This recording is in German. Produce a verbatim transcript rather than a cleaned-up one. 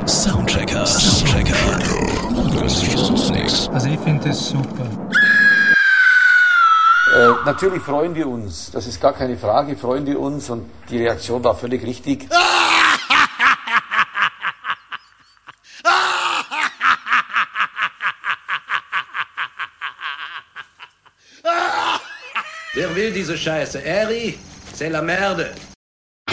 Soundchecker. Soundchecker. Das ist uns nix. Also ich finde es super. Äh, natürlich freuen wir uns, das ist gar keine Frage, freuen wir uns und die Reaktion war völlig richtig. Wer will diese Scheiße? Eri, c'est la merde.